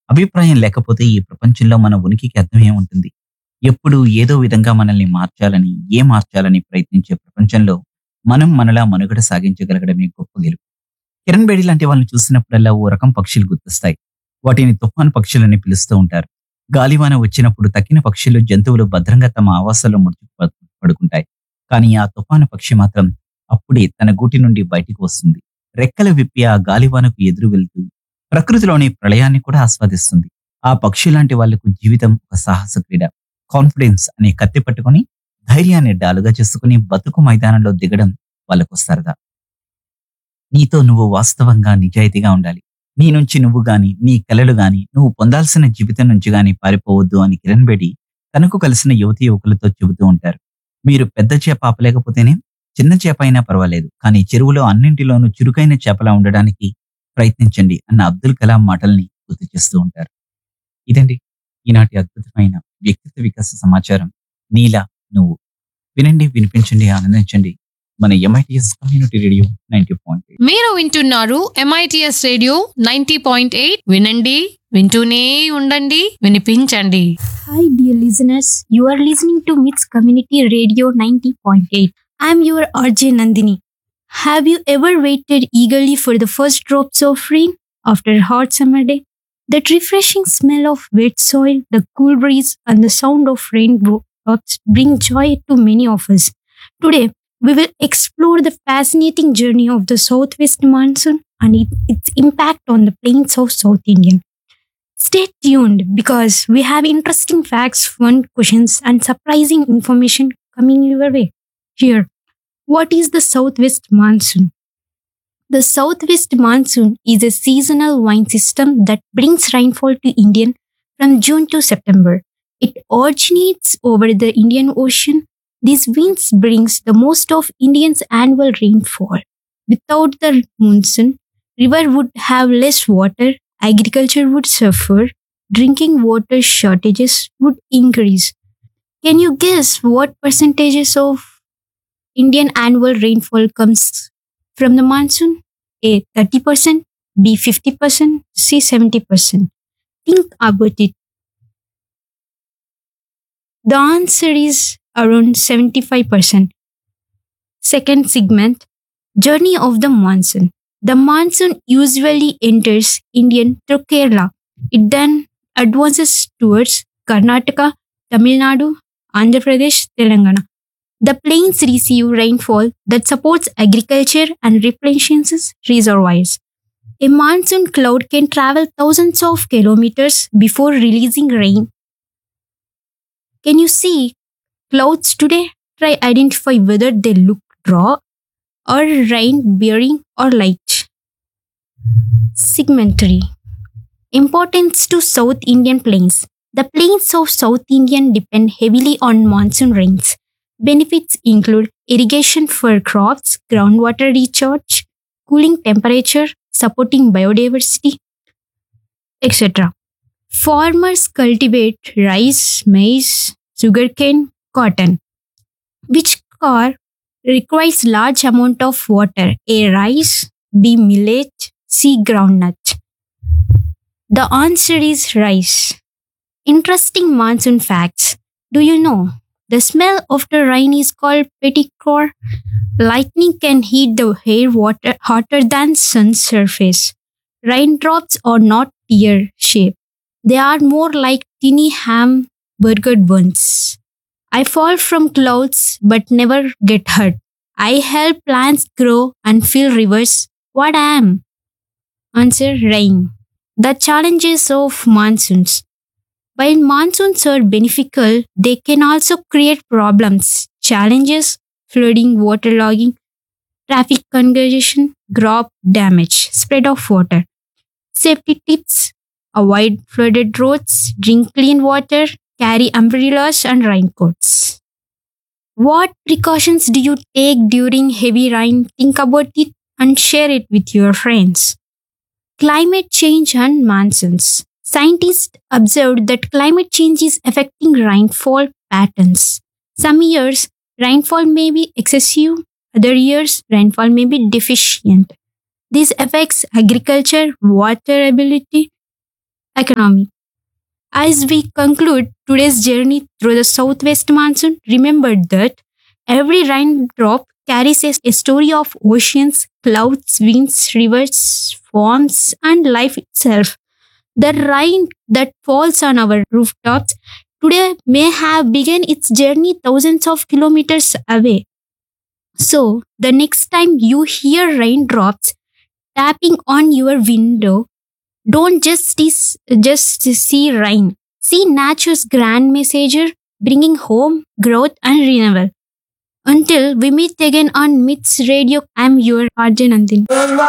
అభిప్రాయం లేకపోతే ఈ ప్రపంచంలో మన ఉనికికి అర్థం ఏముంటుంది? ఎప్పుడు ఏదో విధంగా మనల్ని మార్చాలని, మార్చాలని ప్రయత్నించే ప్రపంచంలో మనం మనలా మనుగడ సాగించగలగడమే గొప్ప గెలుపు. కిరణ్ బేడి లాంటి వాళ్ళని చూసినప్పుడల్లా ఓ రకం పక్షులు గుర్తొస్తాయి. వాటిని తుఫాను పక్షులని పిలుస్తూ ఉంటారు. గాలివాన వచ్చినప్పుడు తక్కిన పక్షులు, జంతువులు భద్రంగా తమ ఆవాసాల్లో పడుకుంటాయి. కానీ ఆ తుఫాను పక్షి మాత్రం అప్పుడే తన గూటి నుండి బయటికి వస్తుంది. రెక్కలు విప్పి ఆ గాలివానకు ఎదురు వెళ్తూ ప్రకృతిలోని ప్రళయాన్ని కూడా ఆస్వాదిస్తుంది. ఆ పక్షి లాంటి వాళ్లకు జీవితం ఒక సాహస క్రీడ. కాన్ఫిడెన్స్ అనే కత్తి పట్టుకొని ధైర్యాన్ని డాలుగా చేసుకుని బతుకు మైదానంలో దిగడం వాళ్ళకు సరదా. నీతో నువ్వు వాస్తవంగా నిజాయితీగా ఉండాలి. నీ నుంచి నువ్వు గాని, నీ కలలు గాని, నువ్వు పొందాల్సిన జీవితం నుంచి గాని పారిపోవద్దు అని కిరణ్ బేడి తనకు కలిసిన యువతీ యువకులతో చెబుతూ ఉంటారు. మీరు పెద్ద చేప ఆపలేకపోతేనే చిన్న చేప అయినా పర్వాలేదు, కానీ చెరువులో అన్నింటిలోనూ చురుకైన చేపలా ఉండడానికి ప్రయత్నించండి అన్న అబ్దుల్ కలాం మాటల్ని గుర్తు చేస్తూ ఉంటారు. ఇదండి ఈనాటి అద్భుతమైన వ్యక్తిత్వ వికాస సమాచారం. నీలా నువ్వు. వినండి, వినిపించండి, ఆనందించండి. మన ఎంఐటిఎస్ కమ్యూనిటీ రేడియో 90.8. మీరు వింటున్నారు ఎంఐటిఎస్ రేడియో 90.8. వినండి, వింటూనే ఉండండి, వినిపించండి. Hi, dear listeners. You are listening to MITS Community Radio 90.8. I'm your RJ Nandini. Have you ever waited eagerly for the first drops of rain after a hot summer day? That refreshing smell of wet soil, the cool breeze, and the sound of raindrops bring joy to many of us. Today, we will explore the fascinating journey of the southwest monsoon and its impact on the plains of South India. Stay tuned because we have interesting facts, fun questions, and surprising information coming your way. Here, what is the southwest monsoon? The southwest monsoon is a seasonal wind system that brings rainfall to India from June to September. It originates over the Indian Ocean. These winds brings the most of Indians' annual rainfall. Without the monsoon, river would have less water, agriculture would suffer, drinking water shortages would increase. Can you guess what percentages of Indian annual rainfall comes from the monsoon? A 30%, B 50%, C 70%. Think about it. The answer is around 75%. Second segment, Journey of the Monsoon. The monsoon usually enters India through Kerala. It then advances towards Karnataka, Tamil Nadu, Andhra Pradesh, Telangana. The plains receive rainfall that supports agriculture and replenishes reservoirs. A monsoon cloud can travel thousands of kilometers before releasing rain. Can you see clouds today? Try identify whether they look raw or rain bearing or light. Segment 3. Importance to South Indian plains. The plains of South India depend heavily on monsoon rains. Benefits include irrigation for crops, groundwater recharge, cooling temperature, supporting biodiversity, etc. Farmers cultivate rice, maize, sugarcane, cotton, which requires large amount of water. A. Rice, B. Millet, C. Groundnut. The answer is rice. Interesting monsoon facts. Do you know? The smell after rain is called petrichor. Lightning can heat the air water hotter than sun's surface. Raindrops are not tear-shaped. They are more like tiny hamburger buns. I fall from clouds but never get hurt. I help plants grow and fill rivers. What am? Answer, rain. The challenges of monsoons. While monsoons are beneficial, they can also create problems. Challenges: flooding, waterlogging, traffic congestion, crop damage, spread of water. Safety tips: avoid flooded roads, drink clean water, carry umbrellas and raincoats. What precautions do you take during heavy rain? Think about it and share it with your friends. Climate change and monsoons. Scientists observed that climate change is affecting rainfall patterns. Some years, rainfall may be excessive, other years, rainfall may be deficient. This affects agriculture, water economy. As we conclude today's journey through the southwest monsoon, remember that every raindrop carries a story of oceans, clouds, winds, rivers, farms, and life itself. The rain that falls on our rooftops today may have begun its journey thousands of kilometers away. So, the next time you hear raindrops tapping on your window, don't just see rain. See nature's grand messenger bringing home growth and renewal. Until we meet again on Myths Radio, I'm your Arjun Nandin.